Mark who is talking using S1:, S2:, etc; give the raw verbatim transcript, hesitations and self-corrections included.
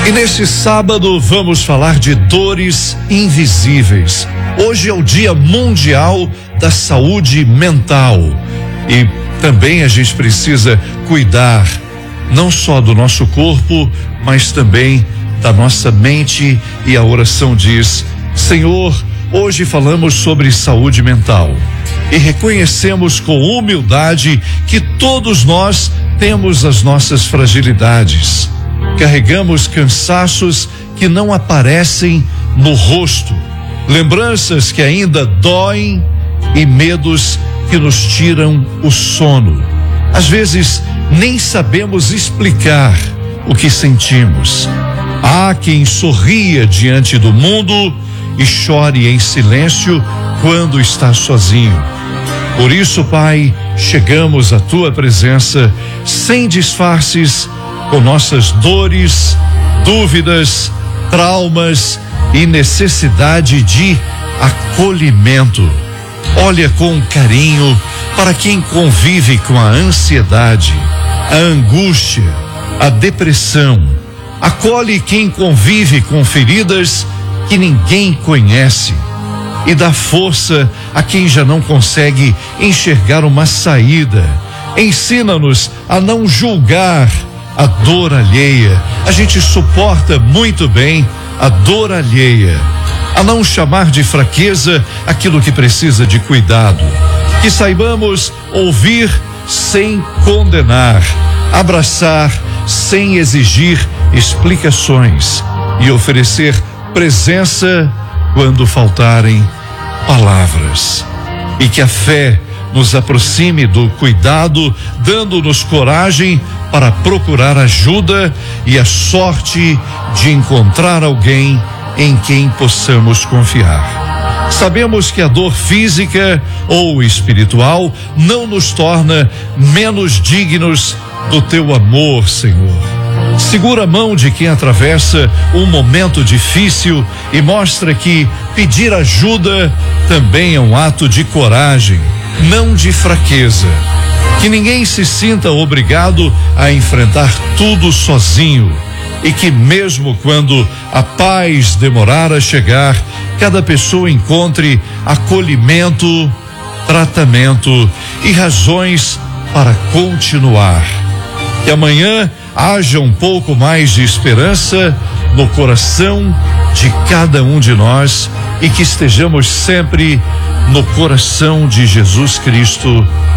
S1: E neste sábado vamos falar de dores invisíveis. Hoje é o Dia Mundial da Saúde Mental e também a gente precisa cuidar não só do nosso corpo, mas também da nossa mente, e a oração diz: Senhor, hoje falamos sobre saúde mental e reconhecemos com humildade que todos nós temos as nossas fragilidades. Carregamos cansaços que não aparecem no rosto, lembranças que ainda doem e medos que nos tiram o sono. Às vezes nem sabemos explicar o que sentimos. Há quem sorria diante do mundo e chore em silêncio quando está sozinho. Por isso, Pai, chegamos à Tua presença sem disfarces, com nossas dores, dúvidas, traumas e necessidade de acolhimento. Olha com carinho para quem convive com a ansiedade, a angústia, a depressão. Acolhe quem convive com feridas que ninguém conhece e dá força a quem já não consegue enxergar uma saída. Ensina-nos a não julgar a dor alheia. A gente suporta muito bem a dor alheia. A não chamar de fraqueza aquilo que precisa de cuidado. Que saibamos ouvir sem condenar, abraçar sem exigir explicações e oferecer presença quando faltarem palavras. E que a fé nos aproxime do cuidado, dando-nos coragem para procurar ajuda e a sorte de encontrar alguém em quem possamos confiar. Sabemos que a dor física ou espiritual não nos torna menos dignos do Teu amor, Senhor. Segura a mão de quem atravessa um momento difícil e mostra que pedir ajuda também é um ato de coragem, não de fraqueza. Que ninguém se sinta obrigado a enfrentar tudo sozinho e que mesmo quando a paz demorar a chegar, cada pessoa encontre acolhimento, tratamento e razões para continuar. Que amanhã haja um pouco mais de esperança no coração de cada um de nós e que estejamos sempre no coração de Jesus Cristo.